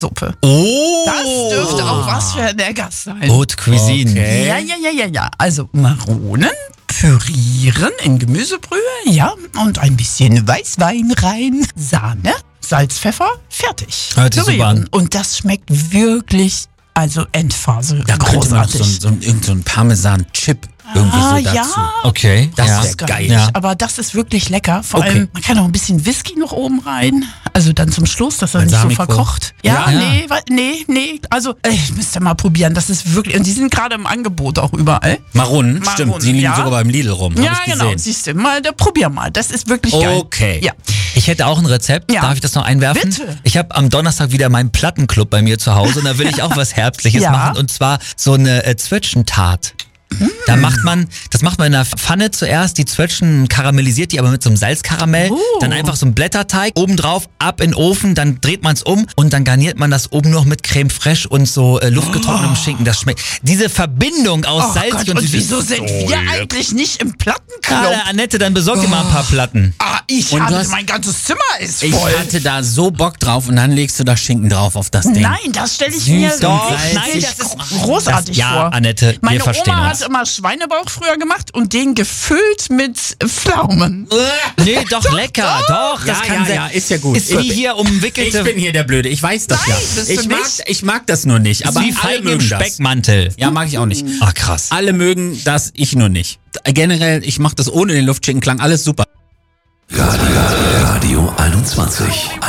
Suppe. Oh! Das dürfte auch was für der Gast sein. Haute Cuisine. Okay. Ja. Also Maronen pürieren in Gemüsebrühe, ja, und ein bisschen Weißwein rein, Sahne, Salz, Pfeffer, fertig. Hört sich super an. Und das schmeckt wirklich, also Endphase, Da könnte man noch großartig. irgend so ein Parmesan-Chip irgendwie so dazu. Ja. Okay. Das ja. ist geil. Ja. Aber das ist wirklich lecker. Vor Okay. allem, man kann auch ein bisschen Whisky noch oben rein. Also dann zum Schluss, dass er nicht so Balsamico. verkocht. Ja. Nee. Also, ich müsste mal probieren. Das ist wirklich, und die sind gerade im Angebot auch überall. Maronen, stimmt. Die liegen ja. sogar beim Lidl rum. Ja, Hab ich genau. gesehen. Siehst du, probier mal. Das ist wirklich geil. Okay. Ja. Ich hätte auch ein Rezept. Ja. Darf ich das noch einwerfen? Bitte. Ich habe am Donnerstag wieder meinen Plattenclub bei mir zu Hause und da will ich auch was Herbstliches Ja. machen und zwar so eine Zwetschgentart. Da macht man in der Pfanne zuerst die Zwetschgen, karamellisiert die aber mit so einem Salzkaramell, dann einfach so ein Blätterteig, obendrauf, ab in den Ofen, dann dreht man es um und dann garniert man das oben noch mit Creme fraiche und so luftgetrocknetem Schinken. Das schmeckt. Diese Verbindung aus Salz Gott, und und Süßes. wieso sind wir eigentlich nicht im Plattenclub? Annette, dann besorg dir mal ein paar Platten. Und du hast- Mein ganzes Zimmer ist Ich voll. hatte da so Bock drauf und dann legst du da Schinken drauf auf das Ding. Nein, das stelle ich Süß mir und doch salzig. nein, das ist großartig Ja, vor. Annette, Meine wir verstehen Oma uns. hat immer Schweinebauch früher gemacht und den gefüllt mit Pflaumen. Nee, doch lecker, doch. Das kann sein. ist ja gut. Ist wie hier umwickelte. Ich bin hier der Blöde, ich weiß das Nein, ja. bist du nicht? Ich mag das nur nicht, aber wie alle Feigen im mögen das. Speckmantel. Ja, mag ich auch nicht. Ah, krass. Alle mögen das, ich nur nicht. Generell, ich mache das ohne den Luftschinken, klang alles super. Radio 21.